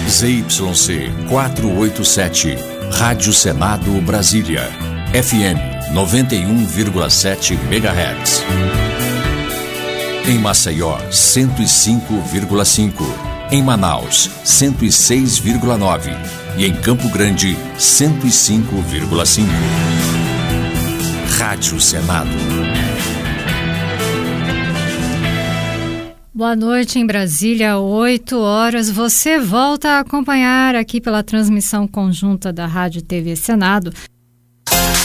ZYC 487, Rádio Senado Brasília, FM 91,7 MHz. Em Maceió, 105,5. Em Manaus, 106,9. E em Campo Grande, 105,5. Rádio Senado. Boa noite em Brasília, 8 horas. Você volta a acompanhar aqui pela transmissão conjunta da Rádio TV Senado